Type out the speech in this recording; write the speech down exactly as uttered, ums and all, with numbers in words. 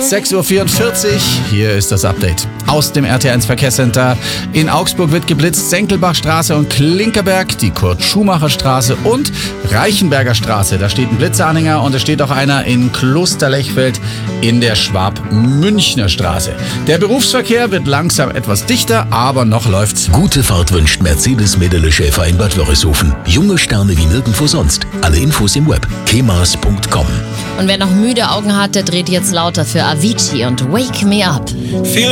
sechs Uhr vierundvierzig, hier ist das Update aus dem R T eins Verkehrscenter. In Augsburg wird geblitzt, Senckelbachstraße und Klinkerberg, die Kurt-Schumacher-Straße und Reichenberger Straße. Da steht ein Blitzanhänger und es steht auch einer in Klosterlechfeld in der Schwab-Münchner Straße. Der Berufsverkehr wird langsam etwas dichter, aber noch läuft's. Gute Fahrt wünscht Mercedes-Medele-Schäfer in Bad Wörishofen. Junge Sterne wie nirgendwo sonst. Alle Infos im Web kemas punkt com. Und wer noch müde Augen hat, der dreht jetzt lauter für Avicii und Wake Me Up. Feel